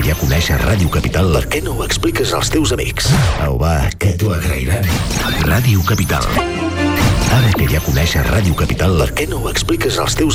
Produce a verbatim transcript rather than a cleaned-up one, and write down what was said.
ja coneixes Ràdio Capital, per què no ho expliques als teus amics? Au, va, que t'ho agrairan. Ràdio Capital. Ara que ja coneixes Ràdio Capital, per què no ho expliques als teus amics?